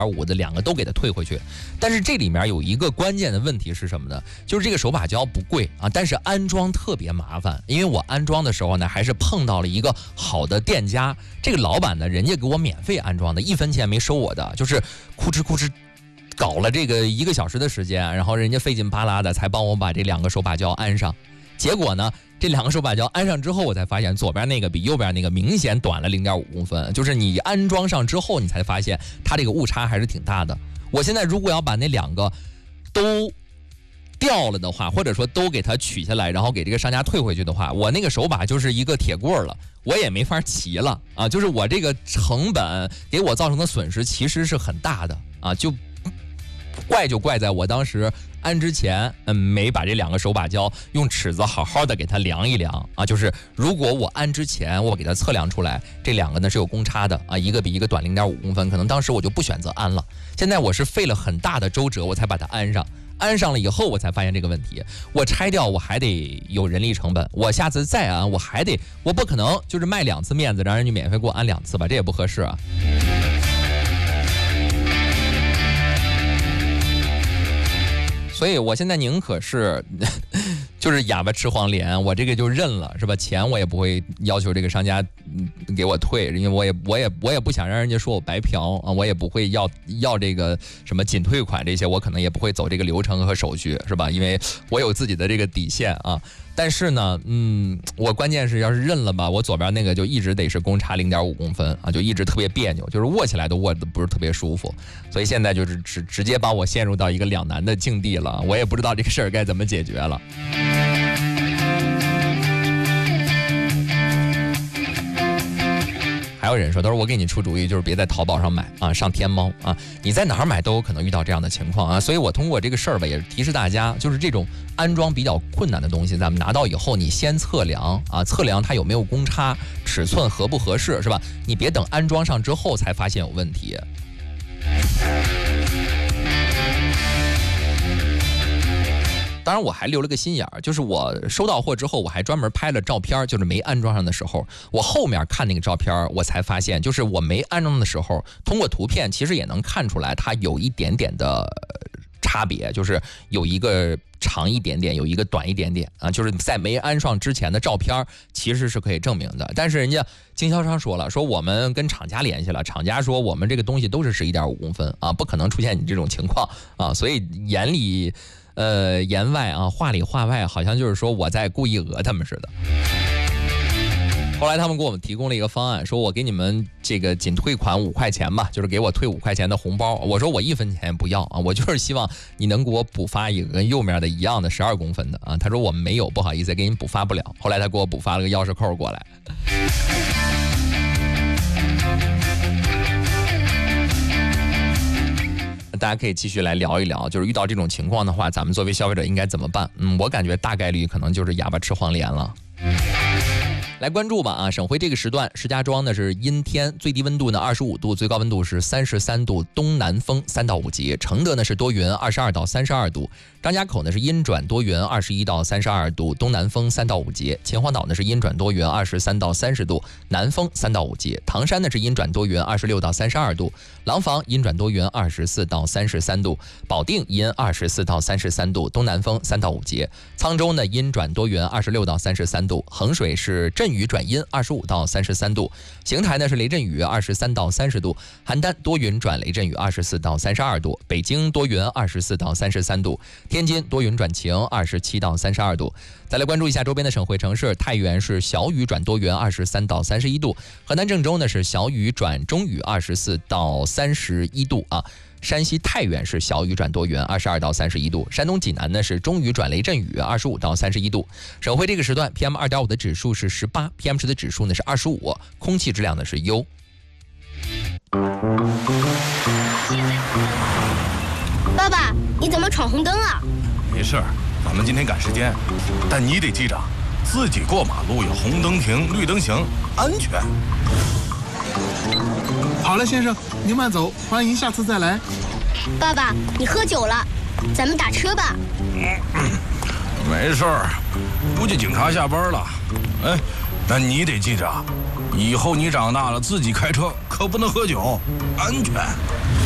0.5的2个都给它退回去。但是这里面有一个关键的问题是什么呢？就是这个手把胶不贵啊，但是安装特别麻烦。因为我安装的时候呢，还是碰到了一个好的店家，这个老板呢，人家给我免费安装的，1分钱没收我的，就是哭哧哭哧搞了这个1个小时的时间，然后人家费劲巴拉的才帮我把这2个手把胶安上。结果呢，这2个手把胶安上之后，我才发现左边那个比右边那个明显短了0.5公分，就是你安装上之后，你才发现它这个误差还是挺大的。我现在如果要把那2个都掉了的话，或者说都给它取下来，然后给这个商家退回去的话，我那个手把就是一个铁棍了，我也没法骑了啊！就是我这个成本给我造成的损失其实是很大的啊！就怪在我当时安之前，没把这2个手把胶用尺子好好的给它量一量啊！就是如果我安之前我给它测量出来，这2个呢是有公差的啊，一个比一个短0.5公分，可能当时我就不选择安了。现在我是费了很大的周折，我才把它安上。安上了以后，我才发现这个问题。我拆掉，我还得有人力成本。我下次再安，我不可能就是卖2次面子，让人家免费给我安2次吧，这也不合适啊。所以我现在宁可是就是哑巴吃黄连，我这个就认了，是吧？钱我也不会要求这个商家给我退，因为我也不想让人家说我白嫖啊，我也不会要这个什么仅退款这些，我可能也不会走这个流程和手续，是吧？因为我有自己的这个底线啊。但是呢，我关键是要是认了吧，我左边那个就一直得是公差0.5公分啊，就一直特别别扭，就是握起来都握得不是特别舒服，所以现在就是直接把我陷入到一个两难的境地了，我也不知道这个事儿该怎么解决了。还有人说，他说我给你出主意，就是别在淘宝上买啊，上天猫啊，你在哪儿买都有可能遇到这样的情况啊。所以我通过这个事儿吧，也是提示大家，就是这种安装比较困难的东西，咱们拿到以后，你先测量啊，测量它有没有公差，尺寸合不合适，是吧？你别等安装上之后才发现有问题。当然我还留了个心眼儿，就是我收到货之后，我还专门拍了照片，就是没安装上的时候，我后面看那个照片，我才发现，就是我没安装的时候，通过图片其实也能看出来它有一点点的差别，就是有一个长一点点，有一个短一点点啊，就是在没安上之前的照片其实是可以证明的。但是人家经销商说了，说我们跟厂家联系了，厂家说我们这个东西都是11.5公分啊，不可能出现你这种情况啊，所以言里言外啊，话里话外，好像就是说我在故意讹他们似的。后来他们给我们提供了一个方案，说我给你们这个仅退款5块钱吧，就是给我退5块钱的红包。我说我1分钱也不要啊，我就是希望你能给我补发一个跟右面的一样的12公分的啊。他说我们没有，不好意思，给你补发不了。后来他给我补发了个钥匙扣过来。大家可以继续来聊一聊，就是遇到这种情况的话，咱们作为消费者应该怎么办？我感觉大概率可能就是哑巴吃黄连了。来关注吧啊！省会这个时段，石家庄呢是阴天，最低温度呢25度，最高温度是33度，东南风3到5级。承德呢是多云22到32度，张家口呢是阴转多云21到32度，东南风3到5级。秦皇岛呢是阴转多云23到30度，南风3到5级。唐山呢是阴转多云26到32度，廊坊阴转多云24到33度，保定阴24到33度，东南风3到5级。沧州呢阴转多云26到33度，衡水是阵雨转阴25到33度，邢台呢是雷阵雨23到30度，邯郸多云转雷阵雨24到32度，北京多云24到33度，天津多云转晴27到32度。再来关注一下周边的省会城市，太原是小雨转多云23到31度，河南郑州呢是小雨转中雨24到31度啊。山西太原是小雨转多云22到31度，山东济南呢是中雨转雷阵雨25到31度。省会这个时段 PM2.5 的指数是18， PM10 的指数呢是25，空气质量呢是优。 爸爸，你怎么闯红灯啊？ 没事儿，咱们今天赶时间，但你得记着，自己过马路有红灯停，绿灯行，安全。 好了，先生，您慢走，欢迎下次再来。 爸爸，你喝酒了，咱们打车吧。 没事儿，估计警察下班了。哎，但你得记着，以后你长大了自己开车可不能喝酒，安全。